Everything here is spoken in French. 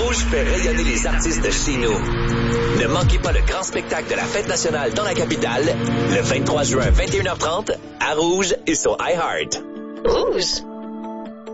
Rouge fait rayonner les artistes chez nous. Ne manquez pas le grand spectacle de la Fête nationale dans la capitale, le 23 juin, 21h30, à Rouge et sur iHeart. Rouge.